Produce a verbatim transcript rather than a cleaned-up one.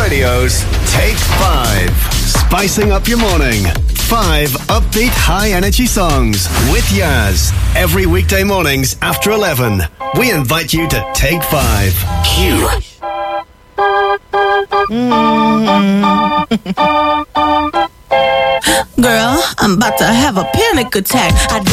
Radio's Take Five. Spicing up your morning. Five upbeat, high-energy songs with Yaz. Every weekday mornings after eleven. We invite you to Take Five. Q. Girl, I'm about to have a panic attack. I